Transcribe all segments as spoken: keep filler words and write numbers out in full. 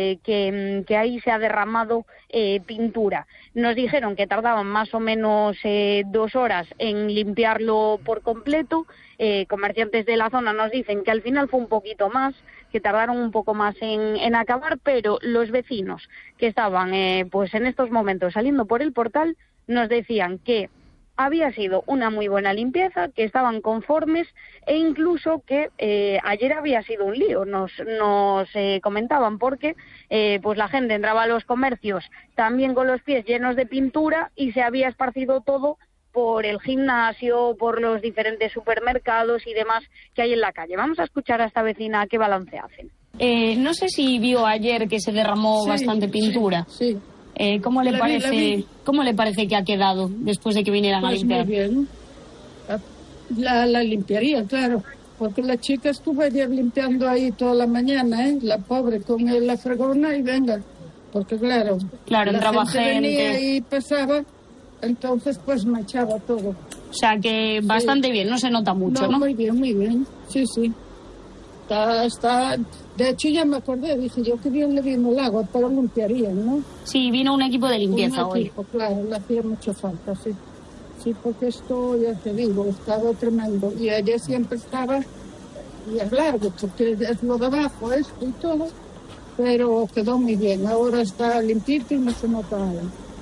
eh, que, que ahí se ha derramado eh, pintura. Nos dijeron que tardaban más o menos eh, dos horas en limpiarlo por completo. Eh, comerciantes de la zona nos dicen que al final fue un poquito más, que tardaron un poco más en, en acabar, pero los vecinos que estaban eh, pues en estos momentos saliendo por el portal nos decían que había sido una muy buena limpieza, que estaban conformes e incluso que eh, ayer había sido un lío, nos, nos eh, comentaban, porque eh, pues la gente entraba a los comercios también con los pies llenos de pintura y se había esparcido todo por el gimnasio, por los diferentes supermercados y demás que hay en la calle. Vamos a escuchar a esta vecina qué balance hacen. Eh, no sé si vio ayer que se derramó sí, bastante pintura. Sí. sí. Eh, ¿Cómo le la parece? Vi, vi. ¿Cómo le parece que ha quedado después de que vinieran pues a limpiar? Muy bien. La, la limpiaría, claro, porque la chica estuvo ayer limpiando ahí toda la mañana, ¿eh? La pobre con la fregona y venga, porque claro, claro, la entraba gente, gente venía y pasaba, entonces pues manchaba todo. O sea que bastante sí. bien, no se nota mucho, ¿no? No, muy bien, muy bien, sí, sí. Está, está... De hecho, ya me acordé, dije yo que bien le vino el agua, pero limpiarían, ¿no? Sí, vino un equipo de limpieza un equipo, hoy. Claro, le hacía mucha falta, sí. Sí, porque esto, ya te digo, estaba tremendo. Y ayer siempre estaba, y es largo, porque es lo de abajo, esto y todo, pero quedó muy bien. Ahora está limpito y no se nota nada.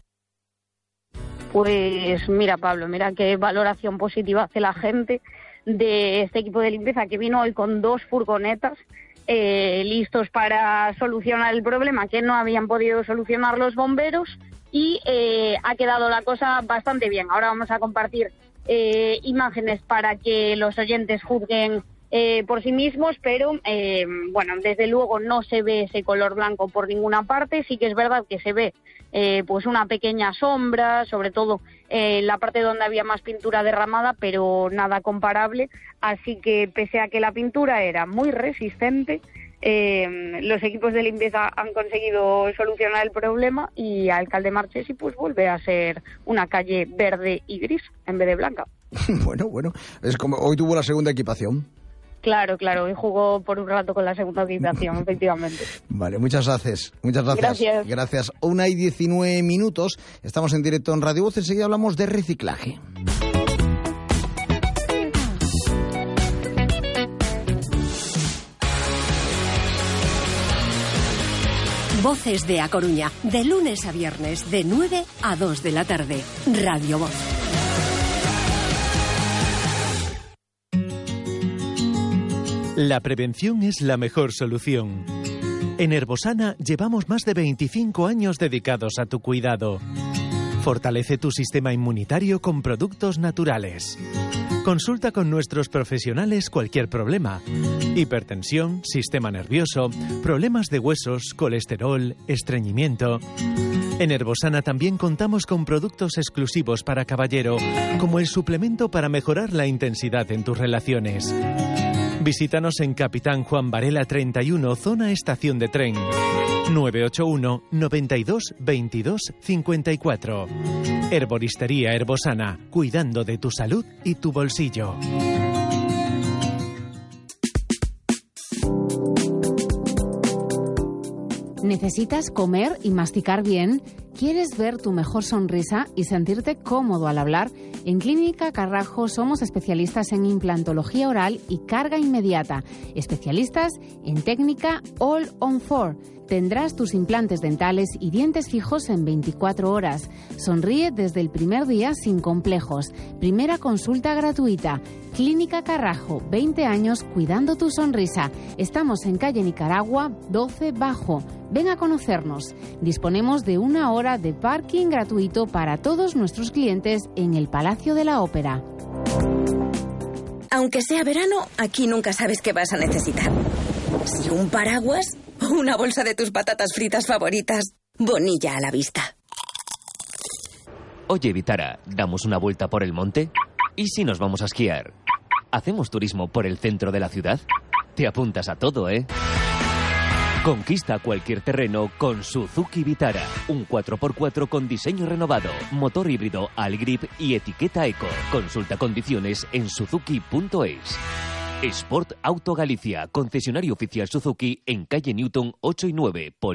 Pues mira, Pablo, mira qué valoración positiva hace la gente de este equipo de limpieza que vino hoy con dos furgonetas eh, listos para solucionar el problema que no habían podido solucionar los bomberos y eh, ha quedado la cosa bastante bien. Ahora vamos a compartir eh, imágenes para que los oyentes juzguen eh, por sí mismos, pero eh, bueno, desde luego no se ve ese color blanco por ninguna parte. Sí que es verdad que se ve eh, pues una pequeña sombra, sobre todo en eh, la parte donde había más pintura derramada, pero nada comparable. Así que pese a que la pintura era muy resistente, eh, los equipos de limpieza han conseguido solucionar el problema y Alcalde Marchesi pues vuelve a ser una calle verde y gris en vez de blanca. Bueno, bueno, es como hoy tuvo la segunda equipación. Claro, claro, y jugó por un rato con la segunda equipación, efectivamente. Vale, muchas gracias. Muchas gracias. Gracias. Gracias. Una y diecinueve minutos. Estamos en directo en Radio Voz. Enseguida hablamos de reciclaje. Voces de A Coruña, de lunes a viernes, de nueve a dos de la tarde. Radio Voz. La prevención es la mejor solución. En Herbosana llevamos más de veinticinco años dedicados a tu cuidado. Fortalece tu sistema inmunitario con productos naturales. Consulta con nuestros profesionales cualquier problema. Hipertensión, sistema nervioso, problemas de huesos, colesterol, estreñimiento. En Herbosana también contamos con productos exclusivos para caballero, como el suplemento para mejorar la intensidad en tus relaciones. Visítanos en Capitán Juan Varela treinta y uno, zona estación de tren. nueve ocho uno, noventa y dos, veintidós, cincuenta y cuatro. Herboristería Herbosana, cuidando de tu salud y tu bolsillo. ¿Necesitas comer y masticar bien? ¿Quieres ver tu mejor sonrisa y sentirte cómodo al hablar? En Clínica Carrajo somos especialistas en implantología oral y carga inmediata. Especialistas en técnica All on Four. Tendrás tus implantes dentales y dientes fijos en veinticuatro horas. Sonríe desde el primer día sin complejos. Primera consulta gratuita. Clínica Carrajo, veinte años cuidando tu sonrisa. Estamos en calle Nicaragua, doce Bajo. Ven a conocernos. Disponemos de una hora de parking gratuito para todos nuestros clientes en el Palacio de la Ópera. Aunque sea verano, aquí nunca sabes qué vas a necesitar. Si un paraguas o una bolsa de tus patatas fritas favoritas, Bonilla a la vista. Oye, Vitara, ¿damos una vuelta por el monte? ¿Y si nos vamos a esquiar? ¿Hacemos turismo por el centro de la ciudad? Te apuntas a todo, ¿eh? Conquista cualquier terreno con Suzuki Vitara. Un cuatro por cuatro con diseño renovado, motor híbrido Algrip y etiqueta Eco. Consulta condiciones en suzuki punto es. Sport Auto Galicia, concesionario oficial Suzuki en calle Newton ocho y nueve.